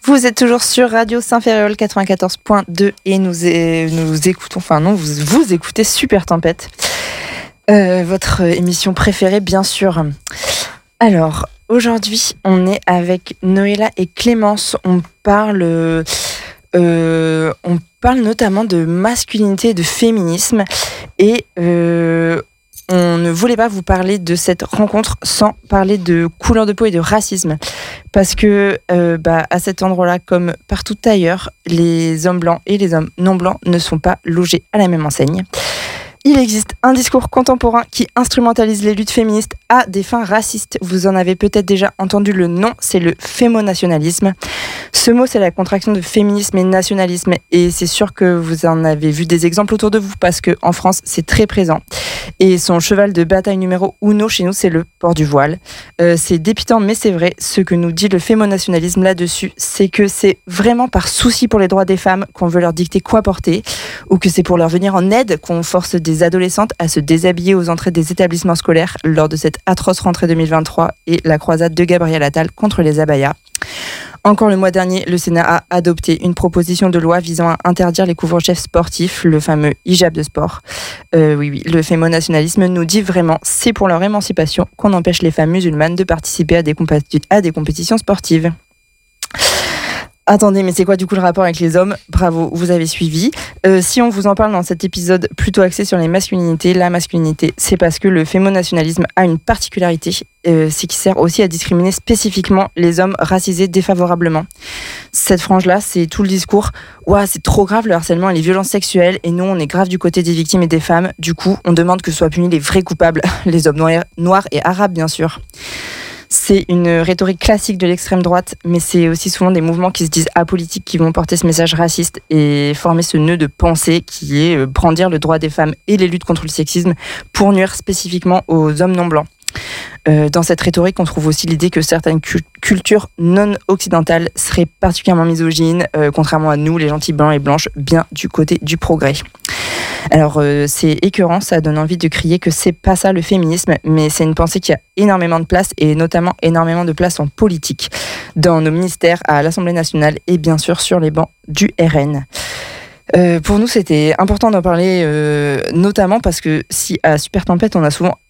Vous êtes toujours sur Radio Saint-Ferréol 94.2 et nous écoutons, vous écoutez Super Tempête, votre émission préférée bien sûr. Alors, aujourd'hui, on est avec Noëlla et Clémence. On parle notamment de masculinité et de féminisme et on ne voulait pas vous parler de cette rencontre sans parler de couleur de peau et de racisme. Parce que à cet endroit-là, comme partout ailleurs, les hommes blancs et les hommes non blancs ne sont pas logés à la même enseigne. Il existe un discours contemporain qui instrumentalise les luttes féministes à des fins racistes. Vous en avez peut-être déjà entendu le nom, c'est le fémonationalisme. Ce mot, c'est la contraction de féminisme et nationalisme. Et c'est sûr que vous en avez vu des exemples autour de vous parce qu'en France, c'est très présent. Et son cheval de bataille numéro uno chez nous, c'est le port du voile. C'est dépitant, mais c'est vrai. Ce que nous dit le fémonationalisme là-dessus, c'est que c'est vraiment par souci pour les droits des femmes qu'on veut leur dicter quoi porter, ou que c'est pour leur venir en aide qu'on force des adolescentes à se déshabiller aux entrées des établissements scolaires lors de cette atroce rentrée 2023 et la croisade de Gabriel Attal contre les abayas. Encore le mois dernier, le Sénat a adopté une proposition de loi visant à interdire les couvre-chefs sportifs, le fameux hijab de sport. Oui, le fémonationalisme nous dit vraiment c'est pour leur émancipation qu'on empêche les femmes musulmanes de participer à des compétitions sportives. Attendez, mais c'est quoi du coup le rapport avec les hommes ? Bravo, vous avez suivi. Si on vous en parle dans cet épisode plutôt axé sur les masculinités, la masculinité, c'est parce que le fémonationalisme a une particularité, c'est qu'il sert aussi à discriminer spécifiquement les hommes racisés défavorablement. Cette frange-là, c'est tout le discours « Ouah, c'est trop grave le harcèlement et les violences sexuelles, et nous, on est grave du côté des victimes et des femmes. Du coup, on demande que soient punis les vrais coupables, les hommes noirs et arabes, bien sûr. » C'est une rhétorique classique de l'extrême droite, mais c'est aussi souvent des mouvements qui se disent apolitiques qui vont porter ce message raciste et former ce nœud de pensée qui est brandir le droit des femmes et les luttes contre le sexisme pour nuire spécifiquement aux hommes non blancs. Dans cette rhétorique, on trouve aussi l'idée que certaines cultures non occidentales seraient particulièrement misogynes, contrairement à nous, les gentils blancs et blanches, bien du côté du progrès. Alors c'est écœurant, ça donne envie de crier que c'est pas ça le féminisme, mais c'est une pensée qui a énormément de place et notamment énormément de place en politique, dans nos ministères, à l'Assemblée nationale et bien sûr sur les bancs du RN. Pour nous, c'était important d'en parler, notamment parce que si à Super Tempête, on a souvent